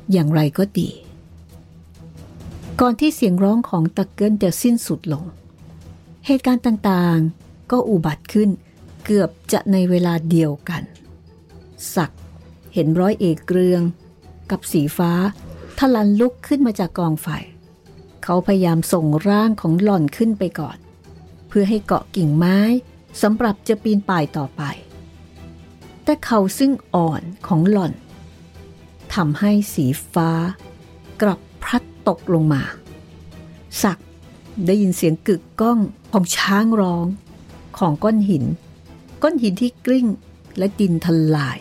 อย่างไรก็ดีก่อนที่เสียงร้องของตะเกิลจะสิ้นสุดลงเหตุการณ์ต่างๆก็อุบัติขึ้นเกือบจะในเวลาเดียวกันศักดิ์เห็นร้อยเอกเกรืองกับสีฟ้าทะลันลุกขึ้นมาจากกองไฟเขาพยายามส่งร่างของหล่อนขึ้นไปก่อนเพื่อให้เกาะกิ่งไม้สำหรับจะปีนป่ายต่อไปแต่เขาซึ่งอ่อนของหล่อนทำให้สีฟ้ากลับพลัดตกลงมาศักดิ์ได้ยินเสียงกึกก้องของช้างร้องของก้อนหินที่กลิ้งและดินทลาย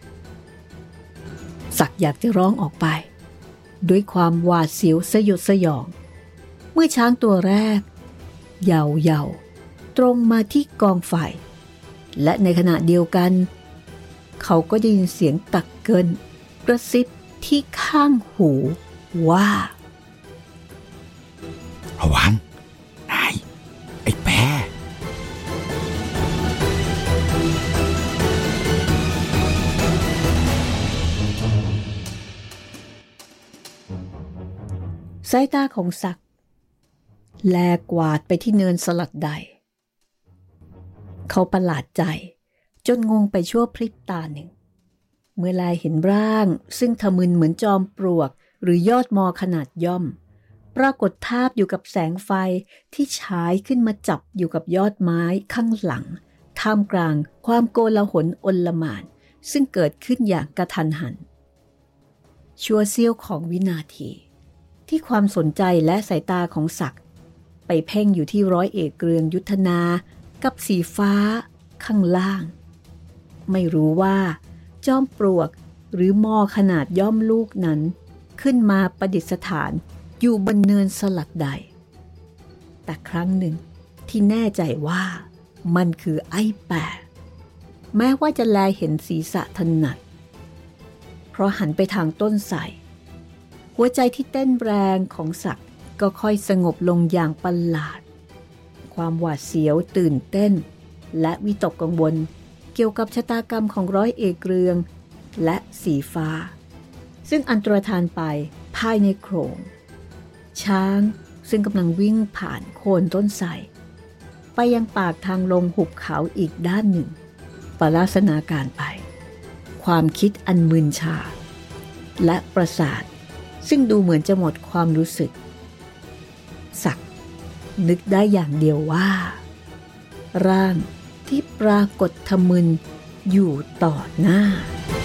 ศักดิ์อยากจะร้องออกไปด้วยความหวาดเสียวสยดสยองเมื่อช้างตัวแรกเหย่าตรงมาที่กองไฟและในขณะเดียวกันเขาก็ได้ยินเสียงตักเกินกระซิบที่ข้างหูว่าระวังนายไอ้แปรสายตาของศักดิ์แลกวาดไปที่เนินสลัดใดเขาประหลาดใจจนงงไปชั่วพริบตาหนึ่งเมื่อแลเห็นร่างซึ่งทะมึนเหมือนจอมปลวกหรือยอดมอขนาดย่อมปรากฏทาบอยู่กับแสงไฟที่ฉายขึ้นมาจับอยู่กับยอดไม้ข้างหลังท่ามกลางความโกลาหลอลหม่านซึ่งเกิดขึ้นอย่างกระทันหันชั่วเสี้ยวของวินาทีที่ความสนใจและสายตาของศักดิ์ไปเพ่งอยู่ที่ร้อยเอกเกรืองยุทธนากับสีฟ้าข้างล่างไม่รู้ว่าจอมปลวกหรือมอขนาดย่อมลูกนั้นขึ้นมาประดิษฐานอยู่บนเนินสลัดใดแต่ครั้งหนึ่งที่แน่ใจว่ามันคือไอ้แปะแม้ว่าจะแลเห็นศีรษะถนัดเพราะหันไปทางต้นไทรหัวใจที่เต้นแรงของศักดิ์ก็ค่อยสงบลงอย่างประหลาดความหวาดเสียวตื่นเต้นและวิตกกังวลเกี่ยวกับชะตากรรมของร้อยเอกเกรืองและสีฟ้าซึ่งอันตรธานไปภายในโขลงช้างซึ่งกำลังวิ่งผ่านโคนต้นไทรไปยังปากทางลงหุบเขาอีกด้านหนึ่งปราศนาการไปความคิดอันมึนชาและประสาทซึ่งดูเหมือนจะหมดความรู้สึกศักดิ์นึกได้อย่างเดียวว่าร่างที่ปรากฏทะมึนอยู่ต่อหน้า